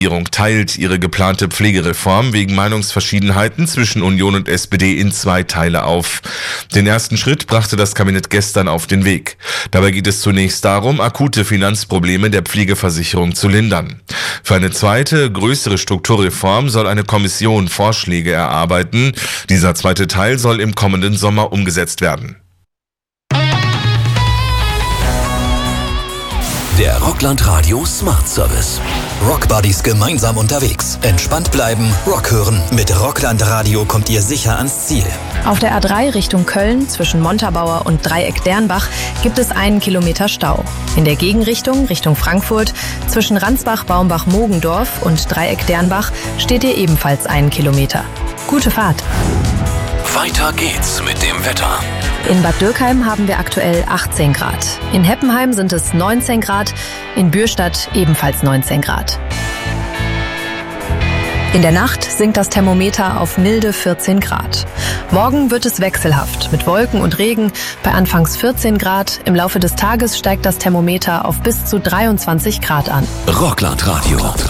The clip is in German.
Die Regierung teilt ihre geplante Pflegereform wegen Meinungsverschiedenheiten zwischen Union und SPD in 2 Teile auf. Den ersten Schritt brachte das Kabinett gestern auf den Weg. Dabei geht es zunächst darum, akute Finanzprobleme der Pflegeversicherung zu lindern. Für eine zweite, größere Strukturreform soll eine Kommission Vorschläge erarbeiten. Dieser zweite Teil soll im kommenden Sommer umgesetzt werden. Der Rockland Radio Smart Service. Rockbuddies gemeinsam unterwegs. Entspannt bleiben, Rock hören. Mit Rockland Radio kommt ihr sicher ans Ziel. Auf der A3 Richtung Köln zwischen Montabaur und Dreieck Dernbach gibt es 1 Kilometer Stau. In der Gegenrichtung Richtung Frankfurt zwischen Ransbach, Baumbach, Mogendorf und Dreieck Dernbach steht ihr ebenfalls 1 Kilometer. Gute Fahrt. Weiter geht's mit dem Wetter. In Bad Dürkheim haben wir aktuell 18 Grad. In Heppenheim sind es 19 Grad, in Bürstadt ebenfalls 19 Grad. In der Nacht sinkt das Thermometer auf milde 14 Grad. Morgen wird es wechselhaft mit Wolken und Regen bei anfangs 14 Grad. Im Laufe des Tages steigt das Thermometer auf bis zu 23 Grad an. Rockland Radio.